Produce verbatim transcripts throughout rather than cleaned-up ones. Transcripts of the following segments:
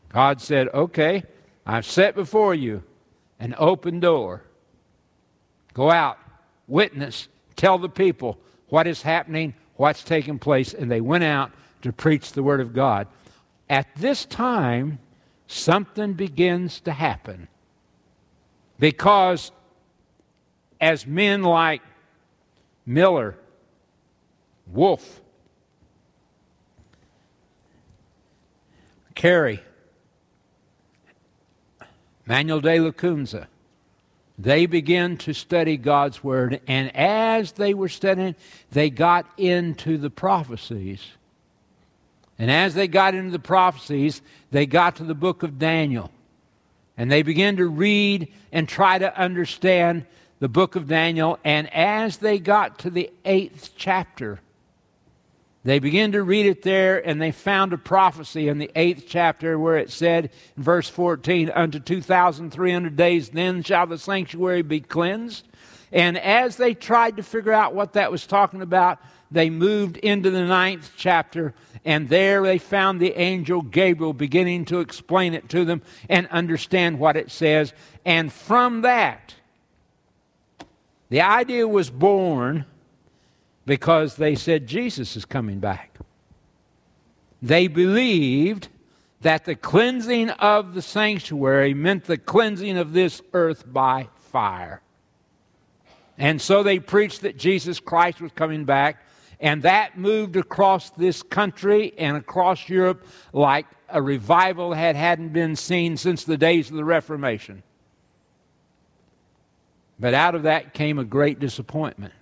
God said, okay, I've set before you an open door. Go out, witness, tell the people what is happening, what's taking place. And they went out to preach the Word of God. At this time, something begins to happen. Because as men like Miller, Wolfe, Carey, Manuel de la Cunza, they began to study God's Word, and as they were studying, they got into the prophecies. And as they got into the prophecies, they got to the book of Daniel. And they began to read and try to understand the book of Daniel. And as they got to the eighth chapter, they began to read it there, and they found a prophecy in the eighth chapter where it said in verse fourteen, unto two thousand three hundred days, then shall the sanctuary be cleansed. And as they tried to figure out what that was talking about, they moved into the ninth chapter, and there they found the angel Gabriel beginning to explain it to them and understand what it says. And from that, the idea was born because they said Jesus is coming back. They believed that the cleansing of the sanctuary meant the cleansing of this earth by fire. And so they preached that Jesus Christ was coming back, and that moved across this country and across Europe like a revival had hadn't been seen since the days of the Reformation. But out of that came a great disappointment.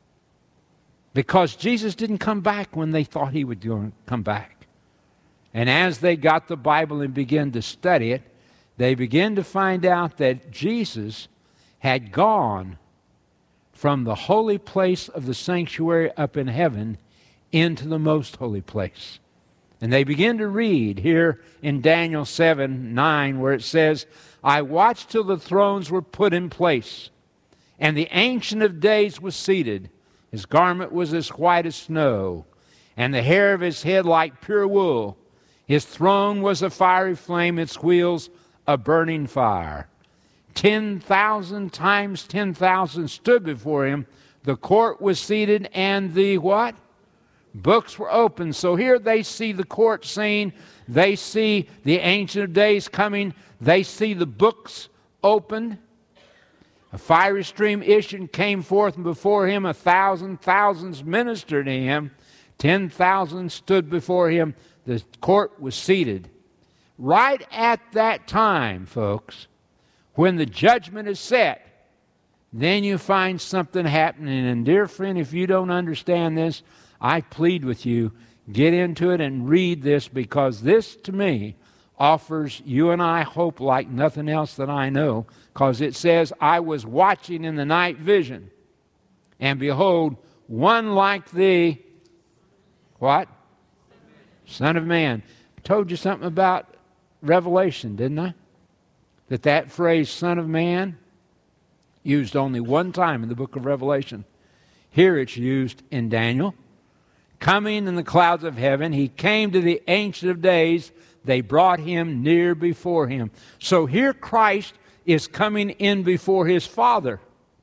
Because Jesus didn't come back when they thought he would come back. And as they got the Bible and began to study it, they began to find out that Jesus had gone from the holy place of the sanctuary up in heaven into the most holy place. And they begin to read here in Daniel seven nine, where it says, I watched till the thrones were put in place, and the Ancient of Days was seated. His garment was as white as snow, and the hair of his head like pure wool. His throne was a fiery flame, its wheels a burning fire. Ten thousand times ten thousand stood before him. The court was seated, and the what? Books were opened. So here they see the court scene. They see the Ancient of Days coming. They see the books opened. A fiery stream issued and came forth, and before him a thousand thousands ministered to him. Ten thousand stood before him. The court was seated. Right at that time, folks, when the judgment is set, then you find something happening. And dear friend, if you don't understand this, I plead with you, get into it and read this, because this, to me, offers you and I hope like nothing else that I know. Because it says, I was watching in the night vision, and behold, one like thee, what? Son of man. I told you something about Revelation, didn't I? That that phrase, Son of Man, used only one time in the book of Revelation. Here it's used in Daniel. Coming in the clouds of heaven, he came to the Ancient of Days. They brought him near before him. So here Christ is coming in before his Father.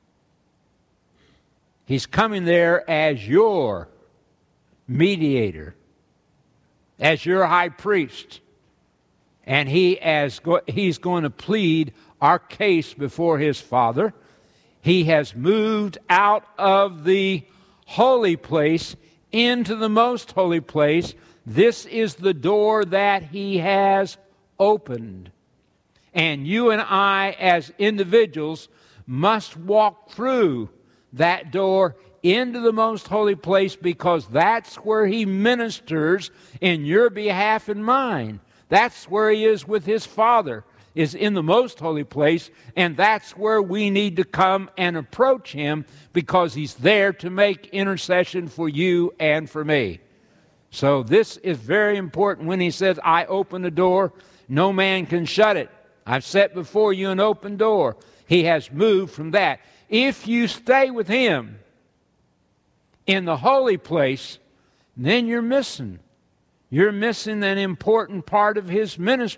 He's coming there as your mediator, as your high priest. And he as go, he's going to plead our case before his Father. He has moved out of the holy place into the most holy place. This is the door that he has opened. And you and I, as individuals, must walk through that door into the most holy place, because that's where he ministers in your behalf and mine. That's where he is with his Father, is in the most holy place, and that's where we need to come and approach him, because he's there to make intercession for you and for me. So this is very important when he says, I open the door, no man can shut it. I've set before you an open door. He has moved from that. If you stay with him in the holy place, then you're missing. You're missing an important part of his ministry.